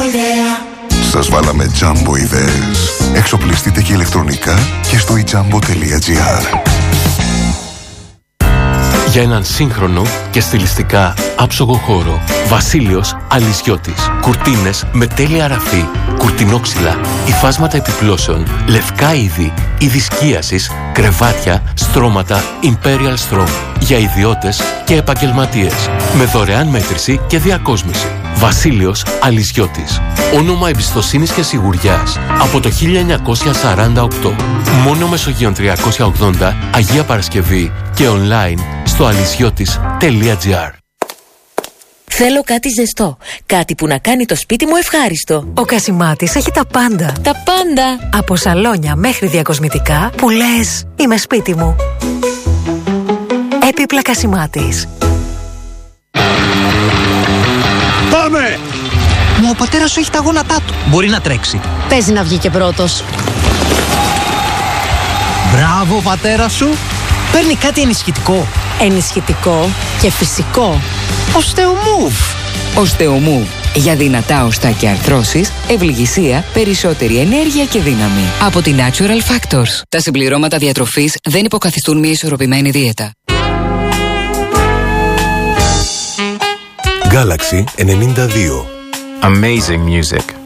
Σας βάλαμε Jumbo ιδέες. Εξοπλιστείτε και ηλεκτρονικά και στο ijumbo.gr. Για έναν σύγχρονο και στιλιστικά άψογο χώρο, Βασίλειος Αλυσιώτης. Κουρτίνες με τέλεια ραφή, κουρτινόξυλα, υφάσματα επιπλώσεων, λευκά είδη, είδη σκίασης, κρεβάτια, στρώματα Imperial Straw. Για ιδιώτες και επαγγελματίες. Με δωρεάν μέτρηση και διακόσμηση. Βασίλειος Αλυσιώτης. Όνομα εμπιστοσύνης και σιγουριάς από το 1948. Μόνο Μεσογείων 380, Αγία Παρασκευή και online στο αλυσιώτης.gr. Θέλω κάτι ζεστό. Κάτι που να κάνει το σπίτι μου ευχάριστο. Ο Κασιμάτης έχει τα πάντα. Τα πάντα. Από σαλόνια μέχρι διακοσμητικά που λες είμαι σπίτι μου. Έπιπλα Κασιμάτης. Πάμε! Μα ο πατέρας σου έχει τα γόνατά του. Μπορεί να τρέξει. Παίζει να βγει και πρώτος. Μπράβο, ο πατέρας σου. Παίρνει κάτι ενισχυτικό. Ενισχυτικό και φυσικό. Osteomove. Osteomove. Για δυνατά οστά και αρθρώσεις, ευληγησία, περισσότερη ενέργεια και δύναμη. Από τη Natural Factors. Τα συμπληρώματα διατροφής δεν υποκαθιστούν μια ισορροπημένη δίαιτα. Galaxy 92. Amazing music.